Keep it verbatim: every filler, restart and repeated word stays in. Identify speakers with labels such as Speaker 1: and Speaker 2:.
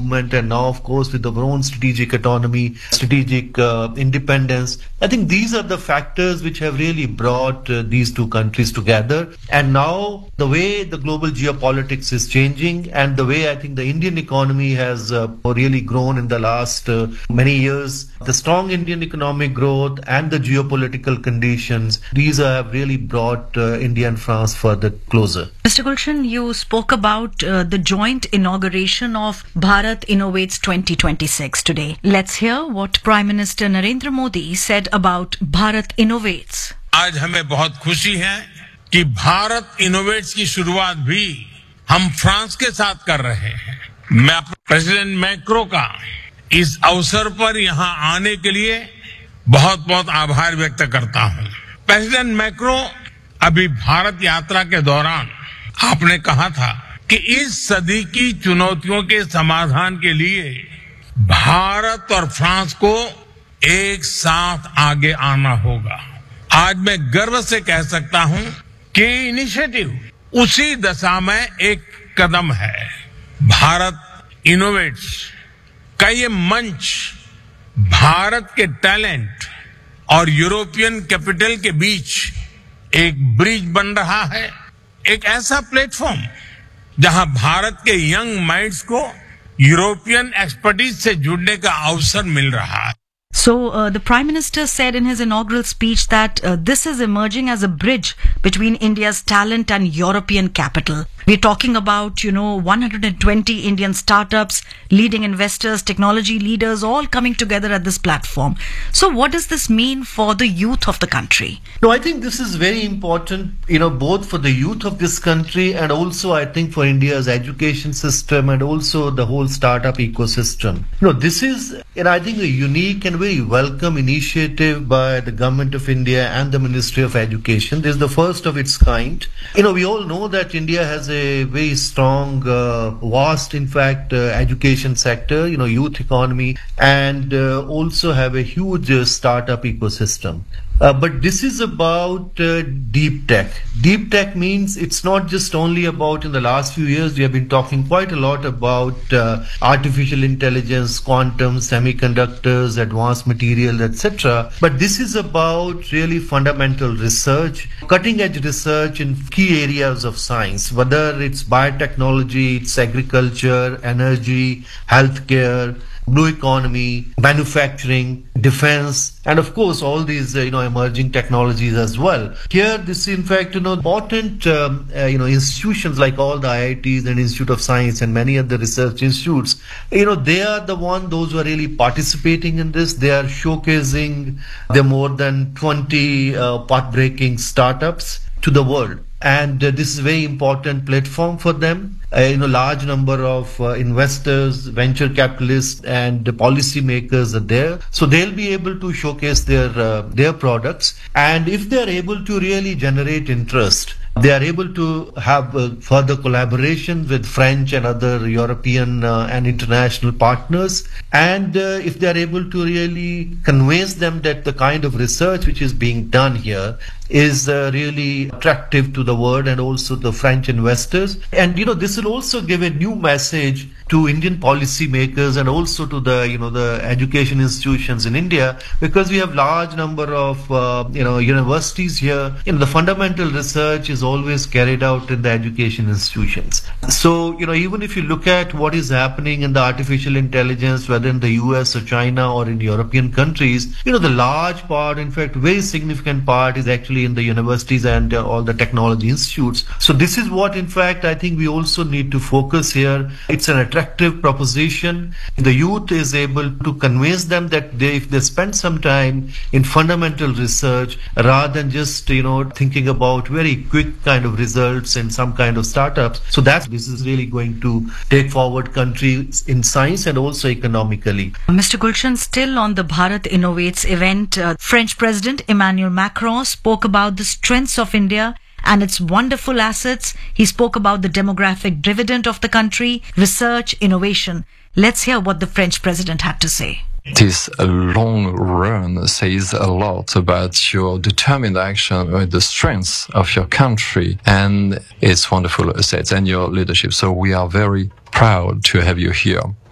Speaker 1: movement, and now, of course, with our own strategic autonomy, strategic uh, independence. I think these are the factors which have really brought uh, these two countries together. And now the way the global geopolitics is changing, and the way I think the Indian economy has uh, really grown in the last uh, many years, the strong Indian economic growth and the geopolitical conditions, these have really brought uh, India and France further closer.
Speaker 2: Mister Gulshan, you spoke about uh, the joint inauguration of Bharat Innovates twenty twenty-six today. Let's hear what Prime Minister Narendra Modi said about Bharat Innovates.
Speaker 3: आज हमें बहुत खुशी है कि Bharat innovates की शुरुआत भी हम फ्रांस के साथ कर रहे हैं। मैं प्रेसिडेंट मैक्रो का इस अवसर पर यहां आने के लिए बहुत बहुत आभार व्यक्त करता हूं। प्रेसिडेंट मैक्रो अभी भारत यात्रा के दौरान आपने कहा था कि इस सदी की चुनौतियों के समाधान के लिए भारत और फ्रांस को एक साथ आगे आना होगा। आज मैं गर्व से कह सकता हूं कि इनिशिएटिव उसी दिशा में एक कदम है। भारत इनोवेट्स का ये मंच भारत के टैलेंट और यूरोपियन कैपिटल के बीच एक ब्रिज बन रहा है, एक ऐसा प्लेटफॉर्म जहां भारत के यंग माइंड्स को यूरोपियन एक्सपर्टीज से जुड़ने का अवसर मिल रहा है।
Speaker 2: So uh, the Prime Minister said in his inaugural speech that uh, this is emerging as a bridge between India's talent and European capital. We're talking about, you know, one hundred twenty Indian startups, leading investors, technology leaders, all coming together at this platform. So what does this mean for the youth of the country?
Speaker 1: No, I think this is very important, you know, both for the youth of this country and also I think for India's education system and also the whole startup ecosystem. You know, this is, you know, I think a unique and very welcome initiative by the Government of India and the Ministry of Education. This is the first of its kind. You know, we all know that India has a very strong, uh, vast, in fact, uh, education sector, you know, youth economy, and uh, also have a huge uh, startup ecosystem. Uh, but this is about uh, deep tech. Deep tech means it's not just only about, in the last few years, we have been talking quite a lot about uh, artificial intelligence, quantum, semiconductors, advanced materials, et cetera. But this is about really fundamental research, cutting edge research in key areas of science, whether it's biotechnology, it's agriculture, energy, healthcare, blue economy, manufacturing, defense, and of course all these uh, you know emerging technologies as well. Here, this in fact you know important um, uh, you know institutions like all the I I Ts and Institute of Science and many other research institutes, you know they are the one those who are really participating in this. They are showcasing their more than twenty uh, path-breaking startups to the world. And uh, this is a very important platform for them. Uh, you know, large number of uh, investors, venture capitalists, and policy makers are there. So they'll be able to showcase their uh, their products. And if they are able to really generate interest, they are able to have uh, further collaboration with French and other European uh, and international partners. And uh, if they are able to really convince them that the kind of research which is being done here is uh, really attractive to the world and also the French investors. And, you know, this will also give a new message to Indian policy makers and also to the, you know, the education institutions in India, because we have large number of, uh, you know, universities here. You know, the fundamental research is always carried out in the education institutions. So, you know, even if you look at what is happening in the artificial intelligence, whether in the U S or China or in European countries, you know, the large part, in fact, very significant part is actually in the universities and uh, all the technology institutes. So this is what, in fact, I think we also need to focus here. It's an attractive proposition. The youth is able to convince them that they, if they spend some time in fundamental research rather than just, you know, thinking about very quick kind of results and some kind of startups. So that this is really going to take forward countries in science and also economically.
Speaker 2: Mister Gulshan, still on the Bharat Innovates event, uh, French President Emmanuel Macron spoke about the strengths of India and its wonderful assets. He spoke about the demographic dividend of the country, research, innovation. Let's hear what the French president had to say.
Speaker 4: This long run says a lot about your determined action with the strengths of your country and its wonderful assets and your leadership. So we are very proud to have you here.